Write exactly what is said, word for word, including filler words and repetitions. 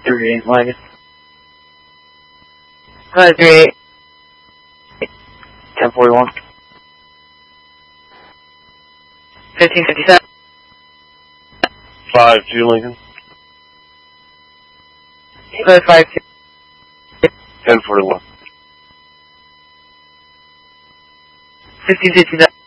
three wagon. five three eight. ten forty-one. fifteen fifty-seven. five two Lincoln. five five two. ten forty-one. fifteen fifty-nine.